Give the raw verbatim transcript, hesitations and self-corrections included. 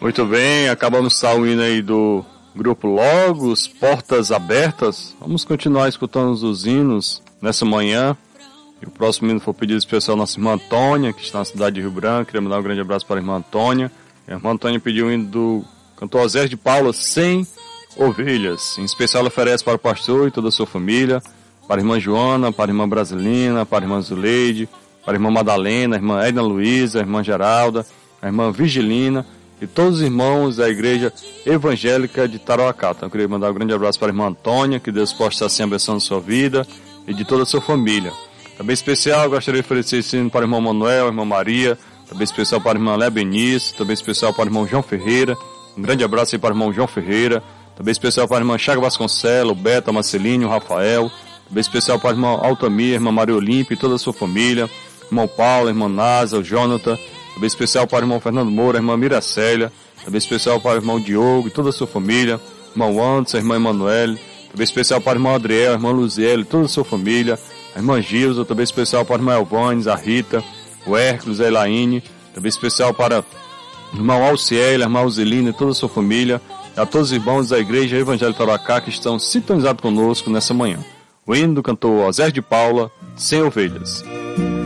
Muito bem, acabamos de sair o hino aí do Grupo Logos, Portas Abertas. Vamos continuar escutando os hinos nessa manhã. E o próximo hino foi pedido especial à nossa irmã Antônia, que está na cidade de Rio Branco. Queria mandar um grande abraço para a irmã Antônia. A irmã Antônia pediu o hino do cantor Osés de Paula, Sem Ovelhas. Em especial oferece para o pastor e toda a sua família, para a irmã Joana, para a irmã Brasilina, para a irmã Zuleide, para a irmã Madalena, a irmã Edna Luiza, a irmã Geralda, a irmã Vigilina e todos os irmãos da Igreja Evangélica de Tarauacá. Então eu queria mandar um grande abraço para a irmã Antônia, que Deus possa estar assim abençoando sua vida e de toda a sua família. Também especial, gostaria de oferecer esse hino para o irmão Manuel, a irmã Maria, também especial para a irmã Léa Benício, também especial para o irmão João Ferreira. Um grande abraço aí para o irmão João Ferreira, também especial para a irmã Chaga Vasconcelos, o Beto, a Marcelinho, o Rafael, também especial para a irmã Altamir, a irmã Maria Olímpia e toda a sua família, irmão Paulo, a irmã Nasa, o Jonathan, também especial para o irmão Fernando Moura, a irmã Miracélia, também especial para o irmão Diogo e toda a sua família, irmão Anderson, a irmã Emanuele, também especial para o irmão Adriel, a irmã Luziele e toda a sua família, a irmã Gilza, também especial para a irmã Elvanes, a Rita, o Hércules, a Elaine, também especial para o irmão Alciel, a irmã Alzelina e toda a sua família, e a todos os irmãos da Igreja Evangélica Tarauacá que estão sintonizados conosco nessa manhã. O hino do cantor Osés de Paula, Sem Ovelhas.